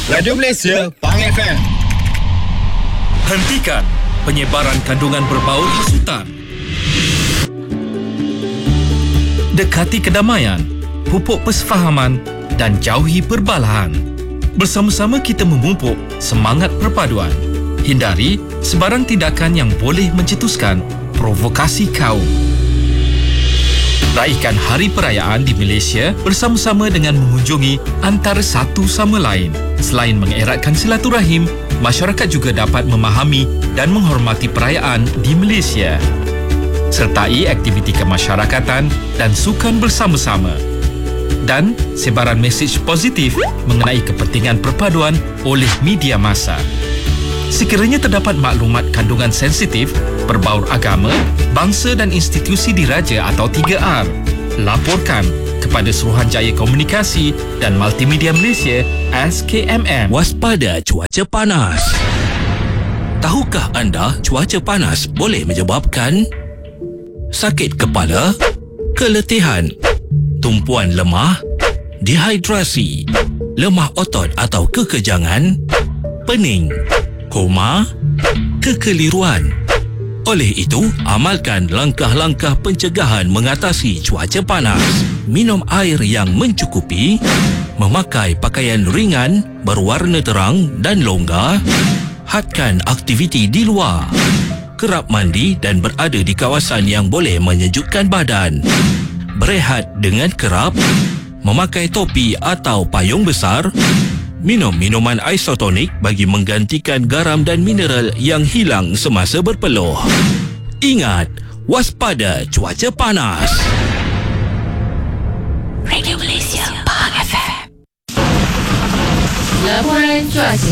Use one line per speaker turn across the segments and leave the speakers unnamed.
Radio Malaysia, Pang FM.
Hentikan penyebaran kandungan berbau hasutan. Dekati kedamaian, pupuk persefahaman dan jauhi perbalahan. Bersama-sama kita memupuk semangat perpaduan. Hindari sebarang tindakan yang boleh mencetuskan provokasi kaum. Raikan hari perayaan di Malaysia bersama-sama dengan mengunjungi antara satu sama lain. Selain mengeratkan silaturahim, masyarakat juga dapat memahami dan menghormati perayaan di Malaysia. Sertai aktiviti kemasyarakatan dan sukan bersama-sama. Dan sebaran mesej positif mengenai kepentingan perpaduan oleh media massa. Sekiranya terdapat maklumat kandungan sensitif, berbaur agama, bangsa dan institusi diraja atau 3R, laporkan kepada Suruhanjaya Komunikasi dan Multimedia Malaysia SKMM.
Waspada cuaca panas. Tahukah anda cuaca panas boleh menyebabkan sakit kepala, keletihan, tumpuan lemah, dehidrasi, lemah otot atau kekejangan, pening, koma, kekeliruan. Oleh itu, amalkan langkah-langkah pencegahan mengatasi cuaca panas. Minum air yang mencukupi, memakai pakaian ringan, berwarna terang dan longgar, hadkan aktiviti di luar, kerap mandi dan berada di kawasan yang boleh menyejukkan badan, berehat dengan kerap, memakai topi atau payung besar, minum minuman isotonik bagi menggantikan garam dan mineral yang hilang semasa berpeluh. Ingat, waspada cuaca panas.
Radio Malaysia, Pang FM. Laporan cuaca.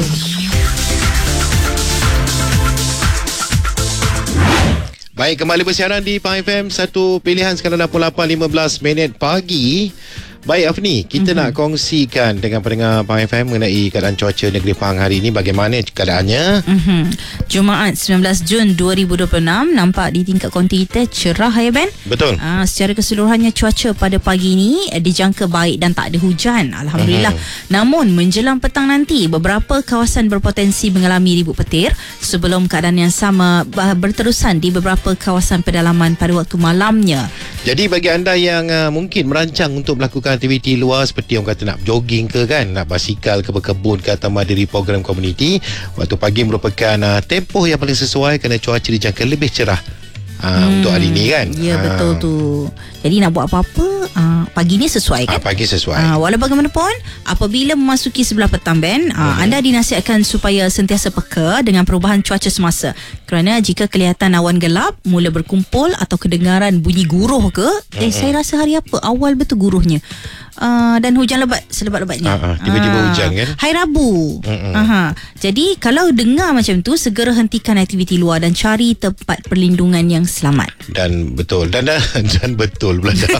Baik, kembali bersiaran di Pang FM. Satu pilihan sekarang dah pukul 8.15 pagi. Baik Afni, kita nak kongsikan dengan pendengar Pang FM mengenai keadaan cuaca negeri Pang hari ini. Bagaimana keadaannya?
Jumaat 19 Jun 2026 nampak di tingkat konti kita cerah ya Ben?
Betul.
Secara keseluruhannya cuaca pada pagi ini dijangka baik dan tak ada hujan. Alhamdulillah. Namun menjelang petang nanti beberapa kawasan berpotensi mengalami ribut petir sebelum keadaan yang sama berterusan di beberapa kawasan pedalaman pada waktu malamnya.
Jadi bagi anda yang mungkin merancang untuk melakukan aktiviti luar seperti orang kata nak jogging ke kan, nak basikal ke berkebun ke atau menghadiri program komuniti, waktu pagi merupakan tempoh yang paling sesuai kerana cuaca dijangka lebih cerah untuk hari ini kan.
Ya betul tu. Jadi nak buat apa-apa pagi ni sesuai kan?
Pagi sesuai.
Walau bagaimanapun apabila memasuki sebelah petang Ben, anda dinasihatkan supaya sentiasa peka dengan perubahan cuaca semasa. Kerana jika kelihatan awan gelap mula berkumpul atau kedengaran bunyi guruh ke, saya rasa hari apa awal betul guruhnya. Dan hujan lebat selebat-lebatnya.
Tiba-tiba hujan kan?
Hari Rabu. Jadi kalau dengar macam tu, segera hentikan aktiviti luar dan cari tempat perlindungan yang selamat.
Dan betul. Dan betul pula dah.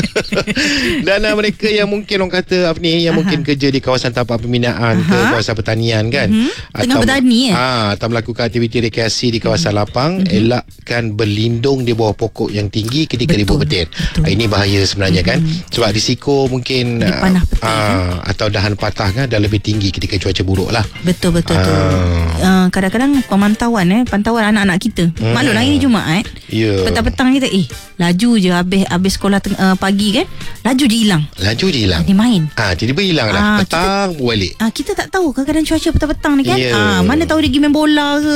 Dan mereka yang mungkin orang kata Afni yang mungkin kerja di kawasan tapak pembinaan ke kawasan pertanian kan,
tengah bertani
atau melakukan aktiviti rekreasi di kawasan lapang, elakkan berlindung di bawah pokok yang tinggi ketika ribut petir. Ini bahaya sebenarnya kan, sebab risiko mungkin
dipanah petir
atau dahan patah kan dah lebih tinggi ketika cuaca buruk lah.
Betul tu. Kadang-kadang pantauan anak-anak kita. Maklumlah ini Jumaat. Petang-petang kita laju je habis sekolah pagi kan, laju je hilang. Dia main.
Tiba-tiba hilang dah. Petang balik.
Kita tak tahu kadang-kadang cuaca petang-petang ni kan. Mana tahu dia pergi main bola ke.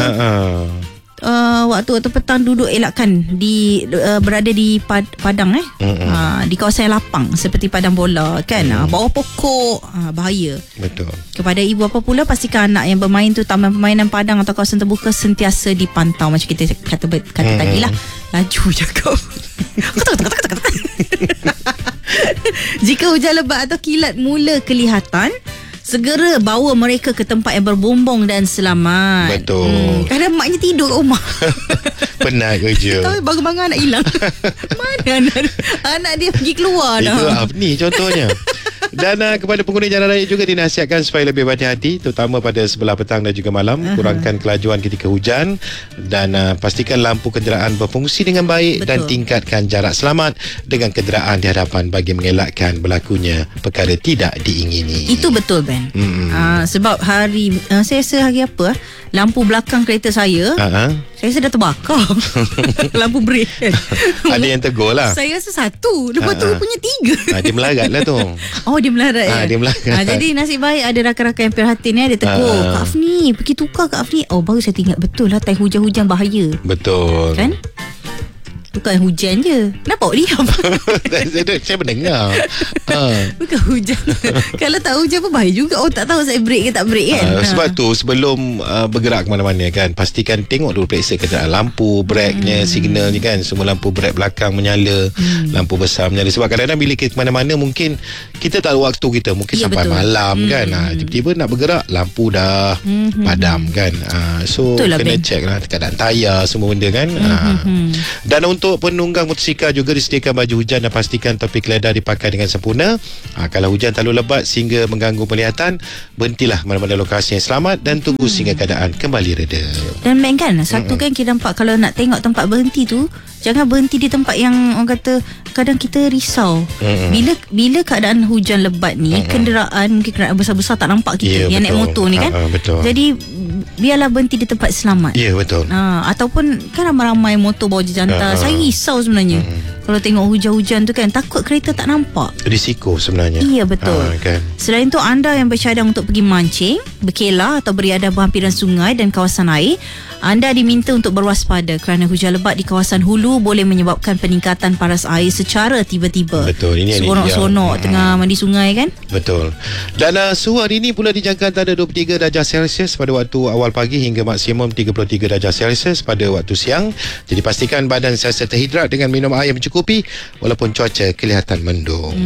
Waktu petang duduk elakkan berada di padang di kawasan lapang seperti padang bola kan, bawah pokok, bahaya. Betul. Kepada ibu bapa pula, pastikan anak yang bermain tu taman permainan padang atau kawasan terbuka sentiasa dipantau macam kita kata tadi lah. Laju je kau. Jika hujan lebat atau kilat mula kelihatan, segera bawa mereka ke tempat yang berbumbung dan selamat.
Betul.
Kadang maknya tidur kat rumah.
Penat kerja.
Tahu bangun-bangun anak hilang. Mana anak dia pergi keluar dah.
Itu ni contohnya. Dan kepada pengguna jalan raya juga dinasihatkan supaya lebih berhati-hati, terutama pada sebelah petang dan juga malam. Kurangkan kelajuan ketika hujan dan pastikan lampu kenderaan berfungsi dengan baik. Betul. Dan tingkatkan jarak selamat dengan kenderaan di hadapan bagi mengelakkan berlakunya perkara tidak diingini.
Itu betul, Ben. Sebab saya rasa hari apa lampu belakang kereta saya saya rasa dah terbakar. Lampu brake kan.
Ada yang tegur lah.
Saya rasa satu, lepas tu punya 3.
Dia melarat lah tu.
Oh, dia melarat ya.
Dia melarat.
Jadi nasib baik ada rakan-rakan yang perhatian ni, ada tegur. Kak Afni pergi tukar Kak Afni. Oh, baru saya ingat betul lah, time hujan-hujan bahaya.
Betul.
Kan? Bukan hujan je. Kenapa awak diam?
Saya mendengar.
Bukan hujan. Kalau tak hujan pun bahaya juga. Oh, tak tahu saya break ke tak break kan.
Sebab tu sebelum bergerak ke mana-mana kan, pastikan tengok dulu, periksa kenderaan, lampu brake-nya, signalnya kan, semua lampu brake belakang menyala, lampu besar menyala. Sebab kadang-kadang bila kita ke mana-mana mungkin kita tak ada waktu kita, mungkin sampai betul. Malam kan, tiba-tiba nak bergerak lampu dah padam kan. So betul kena check lah keadaan tayar, semua benda kan. Dan untuk penunggang motosikal juga disediakan baju hujan dan pastikan topi keledar dipakai dengan sempurna. Kalau hujan terlalu lebat sehingga mengganggu penglihatan, berhentilah mana-mana lokasi yang selamat dan tunggu sehingga keadaan kembali reda. Dan
Ben kan, satu kan kita nampak kalau nak tengok tempat berhenti tu, jangan berhenti di tempat yang orang kata kadang kita risau. Bila keadaan hujan lebat ni, kenderaan mungkin kenderaan besar-besar tak nampak kita yang naik motor ni kan. Betul. Jadi biarlah berhenti di tempat selamat. Ya, betul. Ataupun kan ramai-ramai motor bawa jantar. Saya risau sebenarnya. Kalau tengok hujan-hujan tu kan, takut kereta tak nampak.
Risiko sebenarnya.
Iya, betul.
Kan.
Selain tu, anda yang bercadang untuk pergi mancing, berkelah atau berada berhampiran sungai dan kawasan air, anda diminta untuk berwaspada kerana hujan lebat di kawasan hulu boleh menyebabkan peningkatan paras air secara tiba-tiba. Betul. Ini seronok-seronok tengah mandi sungai kan.
Betul. Dan suhu hari ini pula dijangka antara 23 darjah Celsius pada waktu awal pagi hingga maksimum 33 darjah Celsius pada waktu siang. Jadi pastikan badan sentiasa terhidrat dengan minum air mencukupi walaupun cuaca kelihatan mendung.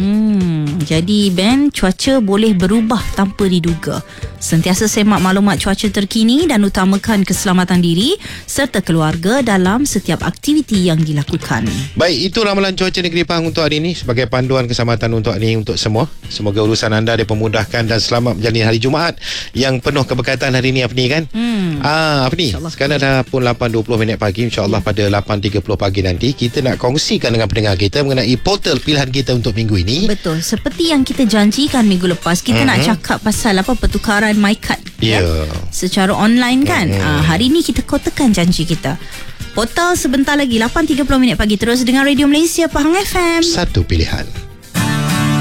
Jadi Ben, cuaca boleh berubah tanpa diduga. Sentiasa semak maklumat cuaca terkini dan utamakan keselamatan diri serta keluarga dalam setiap aktiviti yang dilakukan.
Baik, itu ramalan cuaca negeri Pahang untuk hari ini sebagai panduan keselamatan untuk hari ini untuk semua. Semoga urusan anda dipermudahkan dan selamat menjalani hari Jumaat yang penuh keberkatan hari ini, Afni kan. Afni, sekarang dah pun 8.20 pagi. InsyaAllah pada 8.30 pagi nanti kita nak kongsikan dengan pendengar kita mengenai portal pilihan kita untuk minggu ini. Betul.
Seperti yang kita janjikan minggu lepas, kita nak cakap pasal pertukaran MyCard secara online kan. Hari ni kita kotakan janji kita. Portal sebentar lagi 8.30 pagi. Terus dengan Radio Malaysia Pahang FM.
Satu pilihan.